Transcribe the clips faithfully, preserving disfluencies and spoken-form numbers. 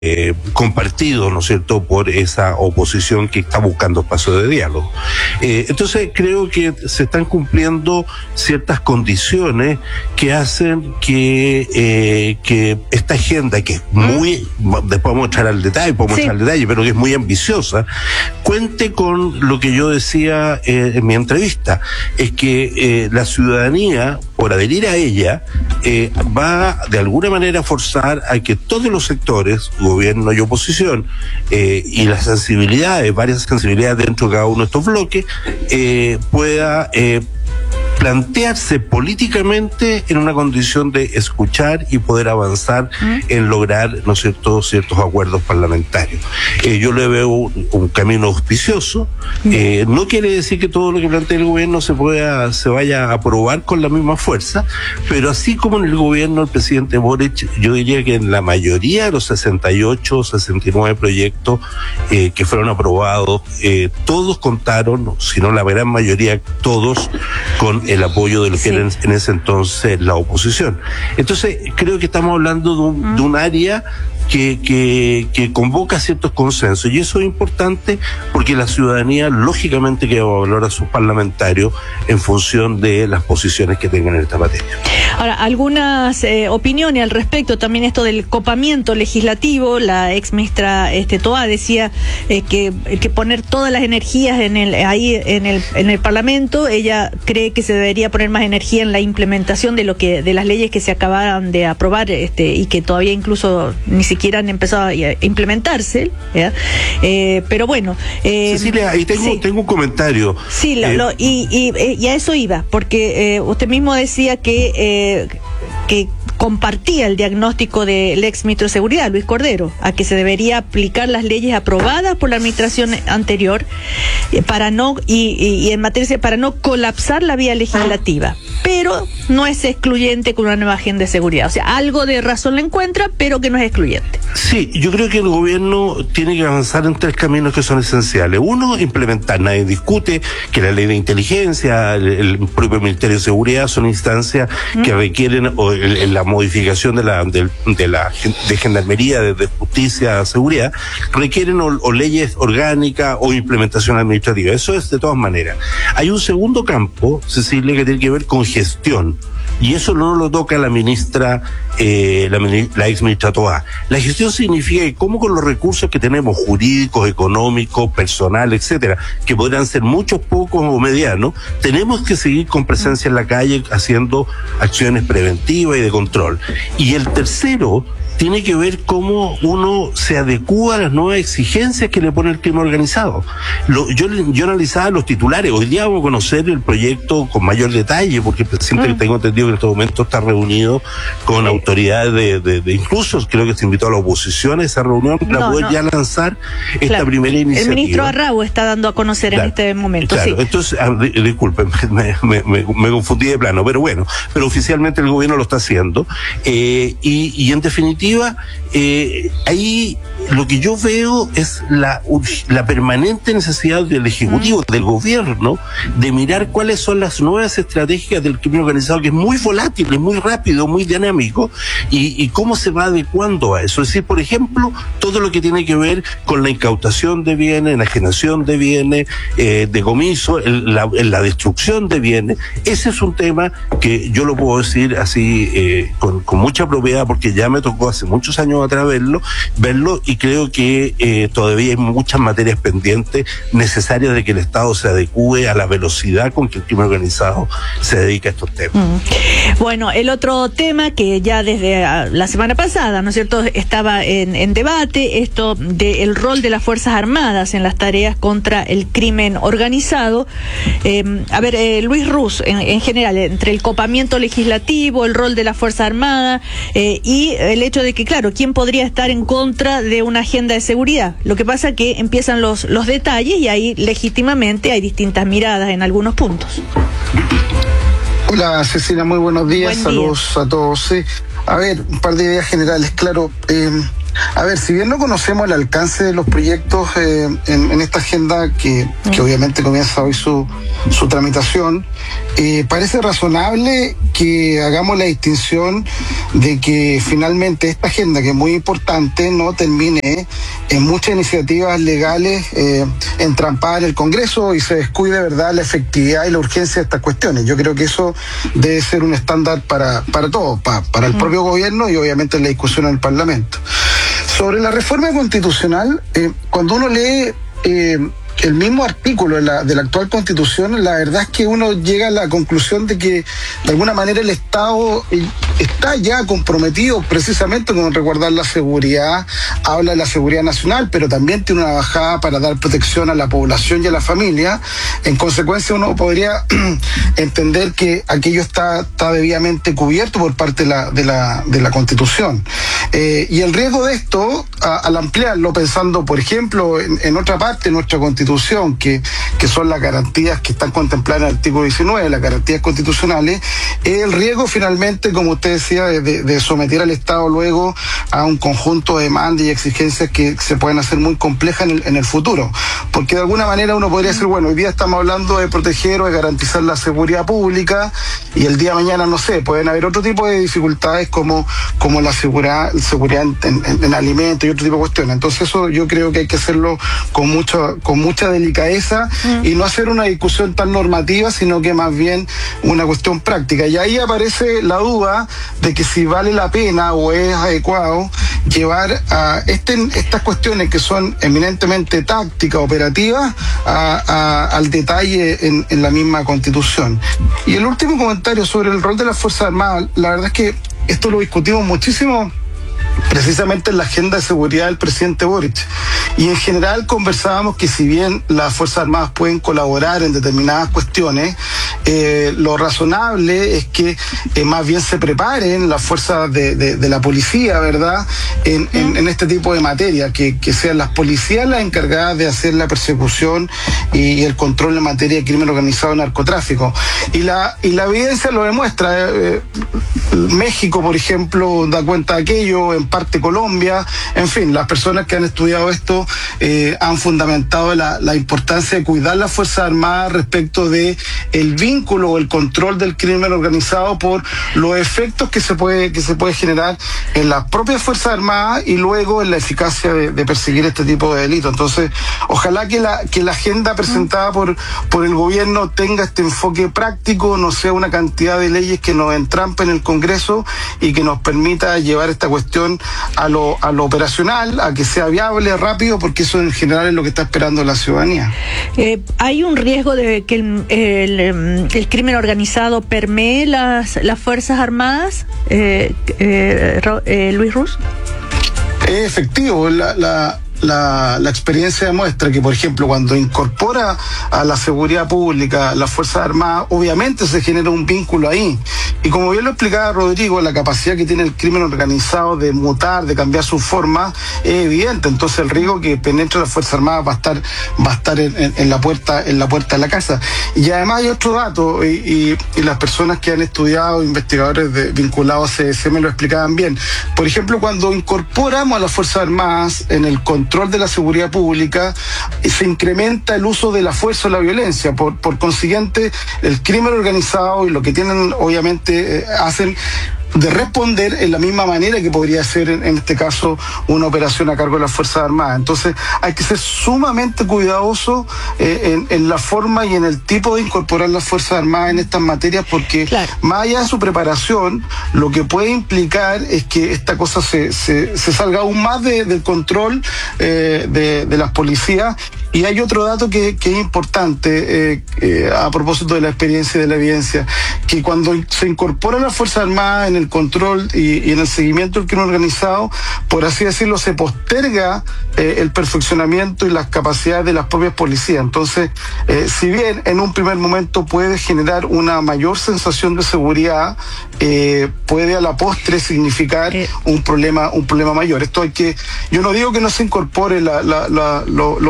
Eh, compartido, ¿no es cierto?, por esa oposición que está buscando espacio de diálogo. Eh, entonces creo que se están cumpliendo ciertas condiciones que hacen que eh, que esta agenda, que es muy, después vamos a entrar al detalle, podemos sí. entrar al detalle, pero que es muy ambiciosa, cuente con lo que yo decía eh, en mi entrevista, es que eh, la ciudadanía, por adherir a ella, eh, va de alguna manera a forzar a que todos los sectores, gobierno y oposición, eh, y las sensibilidades, varias sensibilidades dentro de cada uno de estos bloques, eh, pueda eh, plantearse políticamente en una condición de escuchar y poder avanzar ¿Mm? en lograr, ¿no es cierto?, ciertos acuerdos parlamentarios. Eh, yo le veo un, un camino auspicioso. Eh, no quiere decir que todo lo que plantea el gobierno se pueda, se vaya a aprobar con la misma fuerza, pero así como en el gobierno del presidente Boric, yo diría que en la mayoría de los sesenta y ocho, sesenta y nueve proyectos eh, que fueron aprobados, eh, todos contaron, si no la gran mayoría, todos con el apoyo de lo que sí. era en, en ese entonces la oposición. Entonces, creo que estamos hablando de un, mm. de un área que, que, que convoca ciertos consensos, y eso es importante porque la ciudadanía lógicamente que va a valorar a sus parlamentarios en función de las posiciones que tengan en esta materia. Ahora, algunas eh, opiniones al respecto, también esto del copamiento legislativo. La ex ministra este, Toá decía eh, que que poner todas las energías en el ahí en el en el Parlamento. Ella cree que se debería poner más energía en la implementación de lo que de las leyes que se acababan de aprobar este y que todavía incluso ni siquiera han empezado a implementarse, ¿ya? Eh, pero bueno. Eh, Cecilia, ahí tengo, sí. tengo un comentario. Sí, lo, eh, lo, y, y, y a eso iba, porque eh, usted mismo decía que eh, que compartía el diagnóstico del ex ministro de Seguridad, Luis Cordero, a que se debería aplicar las leyes aprobadas por la administración anterior eh, para no y, y, y en materia para no colapsar la vía legislativa, pero no es excluyente con una nueva agenda de seguridad. O sea, algo de razón le encuentra, pero que no es excluyente. Sí, yo creo que el gobierno tiene que avanzar en tres caminos que son esenciales. Uno, implementar. Nadie discute que la ley de inteligencia, el, el propio Ministerio de Seguridad son instancias ¿Mm? que requieren o, el, el, la modificación de la de, de la de gendarmería, de, de justicia, seguridad, requieren o, o leyes orgánicas o implementación administrativa. Eso es de todas maneras. Hay un segundo campo, Cecilia, que tiene que ver con gestión. Y eso no lo toca la ministra, eh, la, la ex ministra Toá. La gestión significa que como con los recursos que tenemos, jurídicos, económicos, personal, etcétera, que podrán ser muchos, pocos o medianos, tenemos que seguir con presencia en la calle haciendo acciones preventivas y de control. Y el tercero tiene que ver cómo uno se adecúa a las nuevas exigencias que le pone el crimen organizado. Lo, yo, yo analizaba los titulares. Hoy día vamos a conocer el proyecto con mayor detalle, porque el presidente, mm. que tengo entendido que en este momento está reunido con autoridades de, de, de, incluso creo que se invitó a la oposición a esa reunión para no, poder no. ya lanzar esta claro. primera iniciativa. El ministro Arrau está dando a conocer claro. en este momento. Claro, sí. entonces, ah, di, disculpen, me, me, me, me confundí de plano, pero bueno, pero oficialmente el gobierno lo está haciendo, eh, y, y en definitiva Eh, ahí lo que yo veo es la, la permanente necesidad del Ejecutivo, del Gobierno, de mirar cuáles son las nuevas estrategias del crimen organizado, que es muy volátil, es muy rápido, muy dinámico, y, y cómo se va adecuando a eso. Es decir, por ejemplo, todo lo que tiene que ver con la incautación de bienes, enajenación de bienes, eh, decomiso, el, la, la destrucción de bienes. Ese es un tema que yo lo puedo decir así eh, con, con mucha propiedad, porque ya me tocó hace muchos años atrás verlo, verlo y creo que eh, todavía hay muchas materias pendientes necesarias de que el Estado se adecúe a la velocidad con que el crimen organizado se dedica a estos temas. Mm. Bueno, el otro tema que ya desde la semana pasada, ¿no es cierto?, estaba en, en debate, esto del rol de las Fuerzas Armadas en las tareas contra el crimen organizado. Eh, a ver, eh, Luis Ruz, en, en general, entre el copamiento legislativo, el rol de las Fuerzas Armadas eh, y el hecho de que, claro, ¿quién podría estar en contra de una agenda de seguridad? Lo que pasa es que empiezan los, los detalles y ahí legítimamente hay distintas miradas en algunos puntos. Hola Cecilia, muy buenos días, Buen saludos día. a todos. Sí. A ver, un par de ideas generales, claro. Eh, a ver, si bien no conocemos el alcance de los proyectos eh, en, en esta agenda que, que obviamente comienza hoy su, su tramitación, eh, parece razonable que hagamos la distinción de que finalmente esta agenda, que es muy importante, no termine en muchas iniciativas legales eh, entrampadas en el Congreso y se descuide, de verdad, la efectividad y la urgencia de estas cuestiones. Yo creo que eso debe ser un estándar para, para todos, para, para el propio gobierno y obviamente en la discusión en el Parlamento. Sobre la reforma constitucional, eh, cuando uno lee eh, el mismo artículo de la, de la actual Constitución, la verdad es que uno llega a la conclusión de que de alguna manera el Estado está ya comprometido precisamente con resguardar la seguridad, habla de la seguridad nacional, pero también tiene una bajada para dar protección a la población y a la familia. En consecuencia, uno podría entender que aquello está, está debidamente cubierto por parte de la, de la, de la Constitución. Eh, y el riesgo de esto, a, al ampliarlo, pensando, por ejemplo, en, en otra parte de nuestra Constitución, que, que son las garantías que están contempladas en el artículo diecinueve, las garantías constitucionales, es el riesgo finalmente, como usted decía, de, de someter al Estado luego a un conjunto de demandas y exigencias que se pueden hacer muy complejas en el, en el futuro. Porque de alguna manera uno podría decir, bueno, hoy día estamos hablando de proteger o de garantizar la seguridad pública y el día de mañana, no sé, pueden haber otro tipo de dificultades como, como la seguridad, seguridad en, en, en alimentos y otro tipo de cuestiones. Entonces eso yo creo que hay que hacerlo con mucho, con mucha delicadeza mm. y no hacer una discusión tan normativa, sino que más bien una cuestión práctica. Y ahí aparece la duda de que si vale la pena o es adecuado llevar a este, estas cuestiones que son eminentemente tácticas, operativas, a, a, al detalle en, en la misma Constitución. Y el último comentario sobre el rol de las Fuerzas Armadas, la verdad es que esto lo discutimos muchísimo precisamente en la agenda de seguridad del presidente Boric. Y en general conversábamos que si bien las Fuerzas Armadas pueden colaborar en determinadas cuestiones, eh, lo razonable es que eh, más bien se preparen las fuerzas de, de, de la policía, ¿verdad?, en, en, en este tipo de materia, que, que sean las policías las encargadas de hacer la persecución y, y el control en materia de crimen organizado y narcotráfico. Y la, y la evidencia lo demuestra. Eh, México, por ejemplo, da cuenta de aquello, en parte Colombia, en fin, las personas que han estudiado esto eh, han fundamentado la, la importancia de cuidar las Fuerzas Armadas respecto de el vínculo o el control del crimen organizado por los efectos que se puede que se puede generar en las propias Fuerzas Armadas y luego en la eficacia de, de perseguir este tipo de delitos. Entonces, ojalá que la que la agenda presentada por por el gobierno tenga este enfoque práctico, no sea una cantidad de leyes que nos entrampen en el Congreso y que nos permita llevar esta cuestión a lo, a lo operacional, a que sea viable, rápido, porque eso en general es lo que está esperando la ciudadanía. Eh, ¿Hay un riesgo de que el, el, el crimen organizado permee las, las Fuerzas Armadas, eh, eh, eh, Luis Ruz? Es efectivo, la... la La, la experiencia demuestra que, por ejemplo, cuando incorpora a la seguridad pública las Fuerzas Armadas, obviamente se genera un vínculo ahí. Y como bien lo explicaba Rodrigo, la capacidad que tiene el crimen organizado de mutar, de cambiar su forma, es evidente. Entonces el riesgo que penetre las Fuerzas Armadas va a estar, va a estar en, en, en la puerta, en la puerta de la casa. Y además hay otro dato, y, y, y las personas que han estudiado, investigadores de, vinculados a C D C, me lo explicaban bien. Por ejemplo, cuando incorporamos a las Fuerzas Armadas en el control de la seguridad pública, se incrementa el uso de la fuerza o la violencia. Por, por consiguiente, el crimen organizado y lo que tienen, obviamente, eh, hacen de responder en la misma manera que podría ser en, en este caso una operación a cargo de las Fuerzas Armadas. Entonces hay que ser sumamente cuidadoso eh, en, en la forma y en el tipo de incorporar las Fuerzas Armadas en estas materias, porque claro, más allá de su preparación, lo que puede implicar es que esta cosa se, se, se salga aún más de, del control eh, de, de las policías. Y hay otro dato que, que es importante eh, eh, a propósito de la experiencia y de la evidencia, que cuando se incorporan las Fuerzas Armadas en el control y, y en el seguimiento del crimen organizado, por así decirlo, se posterga eh, el perfeccionamiento y las capacidades de las propias policías. Entonces, eh, si bien en un primer momento puede generar una mayor sensación de seguridad, eh, puede a la postre significar eh. un problema un problema mayor. Esto hay que, yo no digo que no se incorpore la, la, la, lo, los militares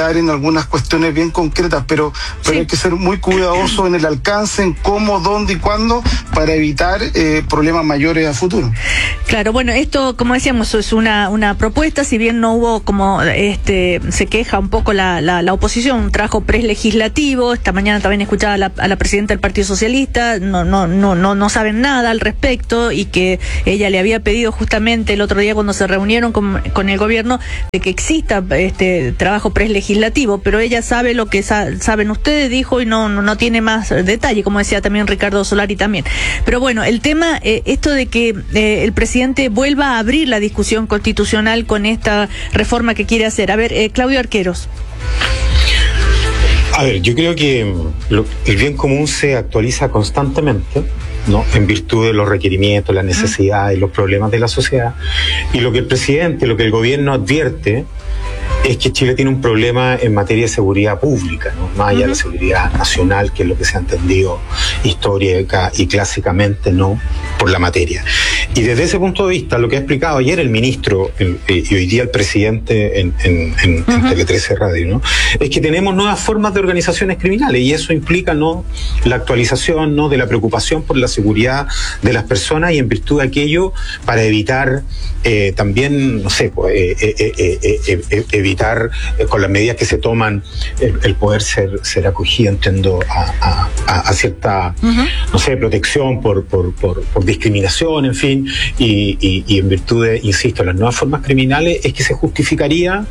avanzar en algunas cuestiones bien concretas, pero, pero sí. hay que ser muy cuidadoso en el alcance, en cómo, dónde y cuándo, para evitar eh, problemas mayores a futuro. Claro, bueno, esto, como decíamos, es una una propuesta, si bien no hubo como, este se queja un poco la, la, la oposición, un trabajo prelegislativo. Esta mañana también escuchaba a la, a la presidenta del Partido Socialista, no, no, no, no, no saben nada al respecto, y que ella le había pedido justamente el otro día cuando se reunieron con, con el gobierno de que exista este trabajo prelegislativo, pero ella sabe lo que sa saben ustedes, dijo, y no, no, no tiene más detalle, como decía también Ricardo Solari también. Pero bueno, el tema, eh, esto de que eh, el presidente vuelva a abrir la discusión constitucional con esta reforma que quiere hacer. A ver, eh, Claudio Arqueros. A ver, yo creo que lo, el bien común se actualiza constantemente, ¿no? En virtud de los requerimientos, las necesidades, los problemas de la sociedad. Y lo que el presidente, lo que el gobierno advierte es que Chile tiene un problema en materia de seguridad pública, ¿no? Más allá uh-huh. de la seguridad nacional, que es lo que se ha entendido histórica y clásicamente, ¿no?, por la materia. Y desde ese punto de vista, lo que ha explicado ayer el ministro el, eh, y hoy día el presidente en, en, en, uh-huh. en Tele trece Radio, ¿no?, es que tenemos nuevas formas de organizaciones criminales, y eso implica, ¿no?, la actualización, ¿no?, de la preocupación por la seguridad de las personas, y en virtud de aquello, para evitar eh, también, no sé, pues, eh, eh, eh, eh, eh, eh, evitar eh, con las medidas que se toman el, el poder ser ser acogido, entiendo, a, a, a cierta, uh-huh. no sé, protección por, por, por, por discriminación, en fin, y, y, y en virtud de, insisto, las nuevas formas criminales, es que se justificaría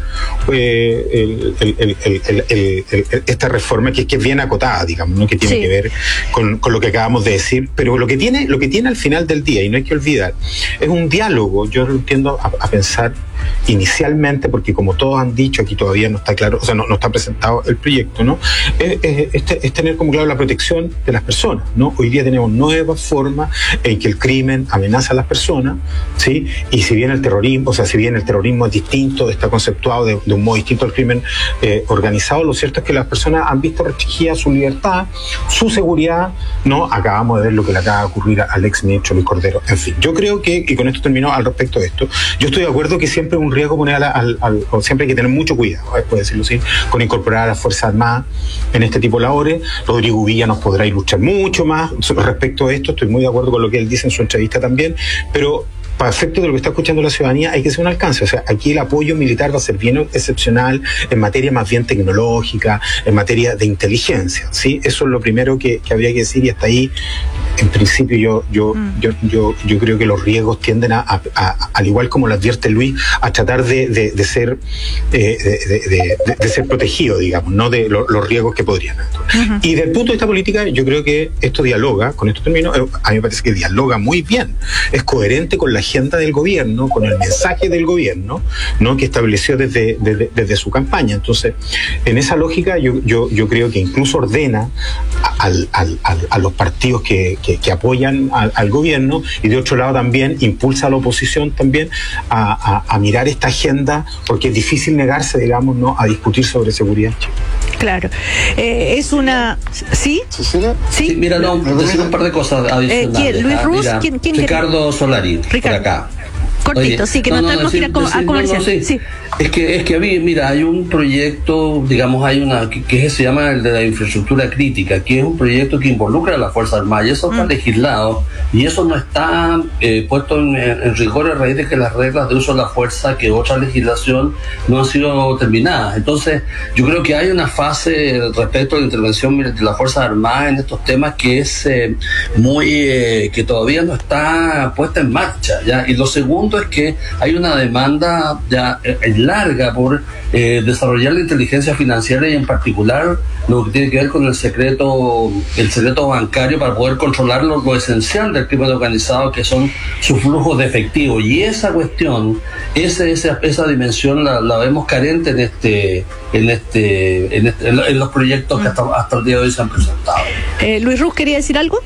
eh, el, el, el, el, el, el, el, esta reforma, que, que es bien acotada, digamos, ¿no?, que tiene sí. que ver con, con lo que acabamos de decir, pero lo que tiene lo que tiene al final del día, y no hay que olvidar, es un diálogo. Yo lo entiendo a, a pensar inicialmente, porque como todos han dicho, aquí todavía no está claro, o sea, no, no está presentado el proyecto, ¿no?, es, es, es tener como claro la protección de las personas, ¿no? Hoy día tenemos nuevas formas en que el crimen amenaza a las personas, ¿sí? Y si bien el terrorismo, o sea, si bien el terrorismo es distinto, está conceptuado de, de un modo distinto al crimen eh, organizado, lo cierto es que las personas han visto restringida su libertad, su seguridad, ¿no? Acabamos de ver lo que le acaba de ocurrir al ex ministro Luis Cordero. En fin, yo creo que, y con esto termino al respecto de esto, yo estoy de acuerdo que siempre es un riesgo poner al, al, al o siempre hay que tener mucho cuidado, puede decirlo así, con incorporar a las Fuerzas Armadas en este tipo de labores. Rodrigo Villa nos podrá ilustrar mucho más respecto a esto, estoy muy de acuerdo con lo que él dice en su entrevista también, pero para efectos de lo que está escuchando la ciudadanía hay que hacer un alcance. O sea, aquí el apoyo militar va a ser bien excepcional en materia más bien tecnológica, en materia de inteligencia, ¿sí? Eso es lo primero que, que habría que decir, y hasta ahí, en principio, yo yo mm. yo, yo yo creo que los riesgos tienden a, a, a al igual como lo advierte Luis, a tratar de, de, de ser eh, de, de, de, de ser protegido, digamos, no de lo, los riesgos que podrían. Uh-huh. Y desde el punto de vista política, yo creo que esto dialoga, con esto termino, a mí me parece que dialoga muy bien, es coherente con la agenda del gobierno, con el mensaje del gobierno, ¿no?, que estableció desde, desde, desde su campaña. Entonces, en esa lógica, yo yo, yo creo que incluso ordena al, al, al, a los partidos que, que, que apoyan al, al gobierno, y de otro lado también impulsa a la oposición también a, a, a mirar esta agenda, porque es difícil negarse, digamos, ¿no?, a discutir sobre seguridad. Claro. Eh, es una... ¿Sí? ¿Sí? Sí, mira, no, decir un par de cosas adicionales. Eh, ¿quién? ¿Luis Ruz? Mira, ¿Quién, quién Ricardo Solari, Ricardo. por acá. Cortito, Oye, sí, que no, no, no tenemos que ir a, a comercial. No, no, sí. Sí. Es que es que a mí, mira, hay un proyecto, digamos, hay una que, que se llama el de la infraestructura crítica, que es un proyecto que involucra a las Fuerzas Armadas, y eso está mm. legislado, y eso no está eh, puesto en, en rigor a raíz de que las reglas de uso de la fuerza, que otra legislación, no han sido terminadas. Entonces, yo creo que hay una fase respecto a la intervención de las Fuerzas Armadas en estos temas que es eh, muy, eh, que todavía no está puesta en marcha, ¿ya? Y lo segundo es que hay una demanda ya eh, larga por eh, desarrollar la inteligencia financiera, y en particular lo que tiene que ver con el secreto el secreto bancario, para poder controlar lo, lo esencial del crimen organizado, que son sus flujos de efectivo. Y esa cuestión, ese, esa, esa dimensión la, la vemos carente en este en este en, este, en, en los proyectos mm. que hasta, hasta el día de hoy se han presentado. Eh, Luis Ruz, ¿quería decir algo?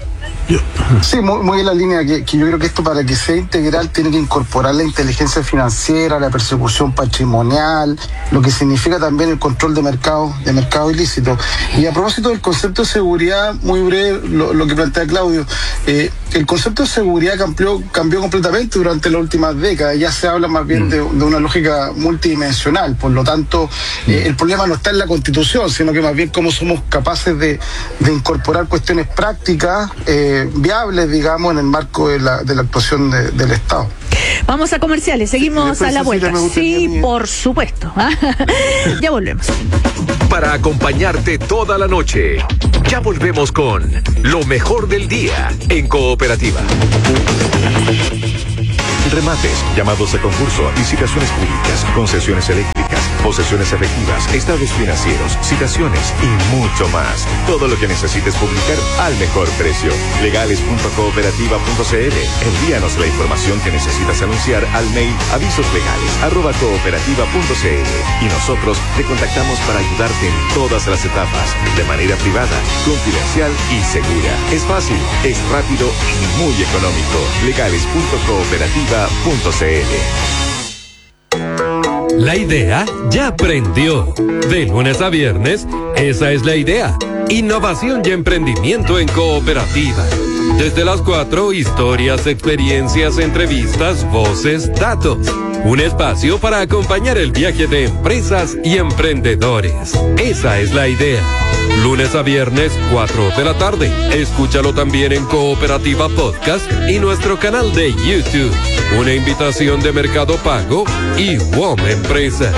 Sí, muy, muy en la línea que, que yo creo que esto, para que sea integral, tiene que incorporar la inteligencia financiera, la persecución patrimonial, lo que significa también el control de mercado, de mercado ilícito. Y a propósito del concepto de seguridad, muy breve lo, lo que plantea Claudio, eh, el concepto de seguridad cambió, cambió completamente durante las últimas décadas. Ya se habla más bien de, de una lógica multidimensional. Por lo tanto, eh, el problema no está en la Constitución, sino que más bien cómo somos capaces de, de incorporar cuestiones prácticas, eh, viables, digamos, en el marco de la, de la actuación de, del Estado. Vamos a comerciales, seguimos sí, a la vuelta. Sí, mi... por supuesto. Ya volvemos. Para acompañarte toda la noche. Ya volvemos con lo mejor del día en Cooperativa. Remates, llamados de concurso, licitaciones públicas, concesiones eléctricas, posesiones efectivas, estados financieros, citaciones y mucho más. Todo lo que necesites publicar al mejor precio. legales punto cooperativa punto c l. Envíanos la información que necesitas anunciar al mail avisoslegales arroba cooperativa punto c l y nosotros te contactamos para ayudarte en todas las etapas, de manera privada, confidencial y segura. Es fácil, es rápido y muy económico. legales punto cooperativa punto c l. La idea ya prendió. De lunes a viernes, esa es la idea. Innovación y emprendimiento en Cooperativa. Desde las cuatro, historias, experiencias, entrevistas, voces, datos. Un espacio para acompañar el viaje de empresas y emprendedores. Esa es la idea. Lunes a viernes, cuatro de la tarde. Escúchalo también en Cooperativa Podcast y nuestro canal de YouTube. Una invitación de Mercado Pago y W O M Empresas.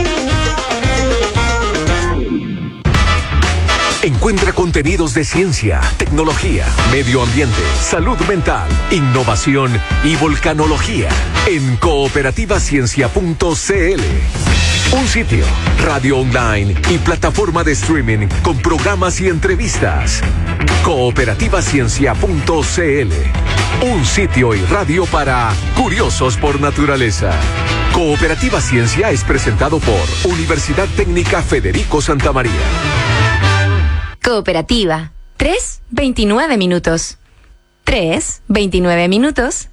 Encuentra contenidos de ciencia, tecnología, medio ambiente, salud mental, innovación y volcanología en cooperativa ciencia punto c l. Un sitio, radio online y plataforma de streaming con programas y entrevistas. cooperativa ciencia punto c l. Un sitio y radio para curiosos por naturaleza. Cooperativa Ciencia es presentado por Universidad Técnica Federico Santa María. Cooperativa. tres, veintinueve minutos. tres, veintinueve minutos.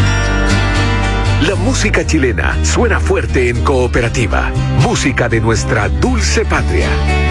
La música chilena suena fuerte en Cooperativa. Música de nuestra dulce patria.